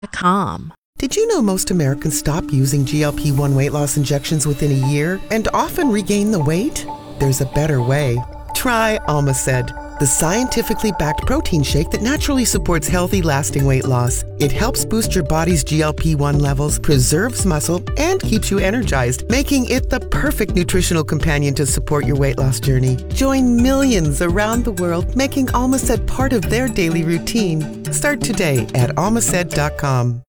Calm. Did you know most Americans stop using GLP-1 weight loss injections within a year and often regain the weight? There's a better way. Try Almaced, the scientifically backed protein shake that naturally supports healthy, lasting weight loss. It helps boost your body's GLP-1 levels, preserves muscle, and keeps you energized, making it the perfect nutritional companion to support your weight loss journey. Join millions around the world making Almaced part of their daily routine. Start today at almaced.com.